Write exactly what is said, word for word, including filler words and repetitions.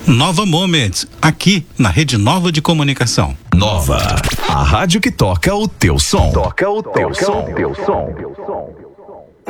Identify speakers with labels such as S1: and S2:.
S1: Nova Moments, aqui na Rede Nova de Comunicação.
S2: Nova, a rádio que toca o teu som. Toca o teu som. Teu som.